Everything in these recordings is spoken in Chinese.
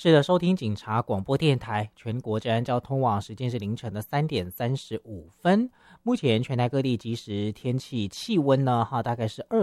是的，收听警察广播电台全国治安交通网，时间是凌晨的3点35分。目前全台各地即时天气气温呢，大概是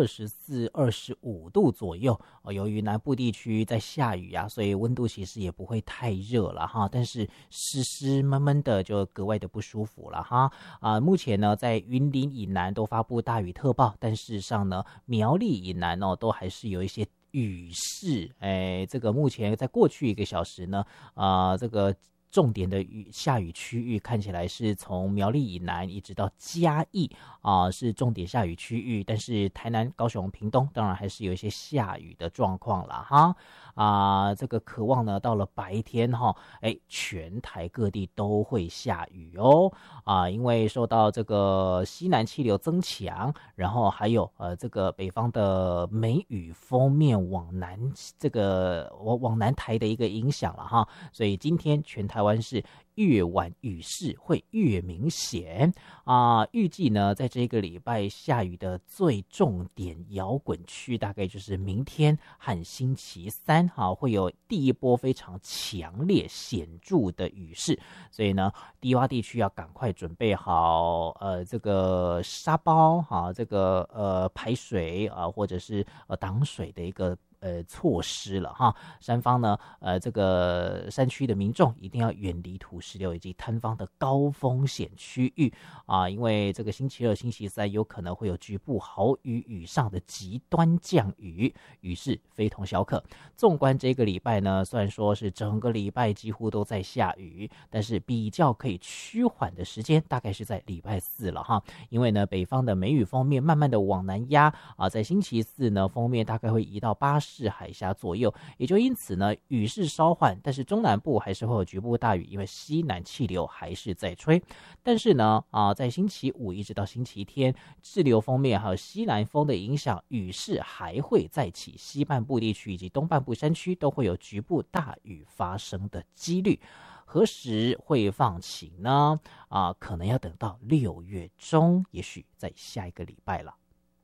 24、25度左右。由于南部地区在下雨啊，所以温度其实也不会太热了哈，但是湿湿闷闷的就格外的不舒服了哈。目前呢，在云林以南都发布大雨特报，但事实上呢，苗栗以南都还是有一些雨势。这个目前在过去1个小时呢，这个重点的下雨区域看起来是从苗栗以南一直到嘉义是重点下雨区域，但是台南、高雄、屏东当然还是有一些下雨的状况啦哈。这个渴望呢，到了白天全台各地都会下雨因为受到这个西南气流增强，然后还有这个北方的梅雨锋面往南抬的一个影响了哈，所以今天全台湾是越晚雨势会越明显预计呢，在这个礼拜下雨的最重点摇滚区大概就是明天和星期三会有第一波非常强烈显著的雨势，所以呢，低洼地区要赶快准备好这个沙包这个排水或者是挡水的一个措施了哈。山方呢这个山区的民众一定要远离土石流以及坍方的高风险区域因为这个星期二、星期三有可能会有局部豪雨以上的极端降雨，雨势非同小可。纵观这个礼拜呢，虽然说是整个礼拜几乎都在下雨，但是比较可以趋缓的时间大概是在礼拜四了哈，因为呢北方的梅雨锋面慢慢的往南压在星期四呢锋面大概会移到巴士海峡左右，也就因此呢雨势稍缓，但是中南部还是会有局部大雨，因为西南气流还是在吹。但是呢在星期五一直到星期天，滞留锋面还有西南风的影响，雨势还会再起，西半部地区以及东半部山区都会有局部大雨发生的几率。何时会放晴呢？可能要等到6月中，也许在下一个礼拜了。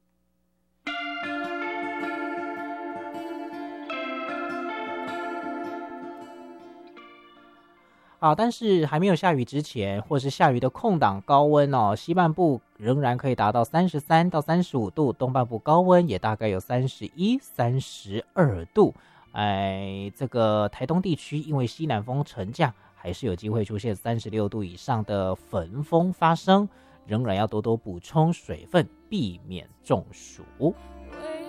但是还没有下雨之前，或是下雨的空档高温西半部仍然可以达到33到35度，东半部高温也大概有31、32度。这个台东地区因为西南风沉降，还是有机会出现36度以上的焚风发生，仍然要多多补充水分，避免中暑。